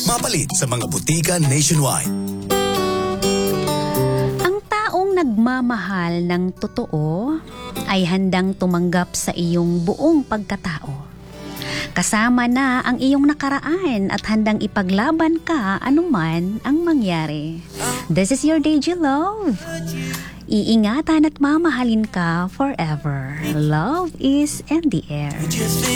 Mapalit sa mga butika nationwide. Ang taong nagmamahal ng totoo ay handang tumanggap sa iyong buong pagkatao. Kasama na ang iyong nakaraan at handang ipaglaban ka anuman ang mangyari. This is your Deji Love. Iingatan at mamahalin ka forever. Love is in the air.